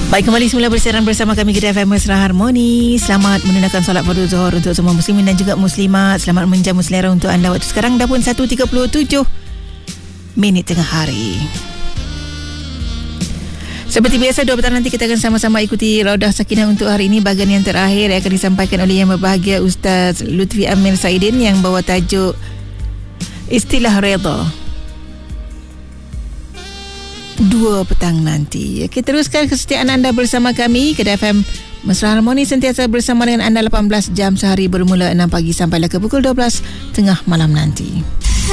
Baik, kembali semula bersiaran bersama kami Kedai FM Mesra Harmoni. Selamat menunaikan solat fardu Zuhur untuk semua muslimin dan juga muslimat. Selamat menjamu selera untuk anda. Waktu sekarang dah pun 1.37 minit tengah hari. Seperti biasa, 2 petang nanti kita akan sama-sama ikuti Raudah Sakinah untuk hari ini. Bahagian yang terakhir akan disampaikan oleh Yang Berbahagia Ustaz Lutfi Amir Saidin yang bawa tajuk Istilah Redha. 2 petang nanti. Kita teruskan kesetiaan anda bersama kami. Kedai FM Mesra Harmoni sentiasa bersama dengan anda 18 jam sehari bermula 6 pagi sampailah ke pukul 12 tengah malam nanti.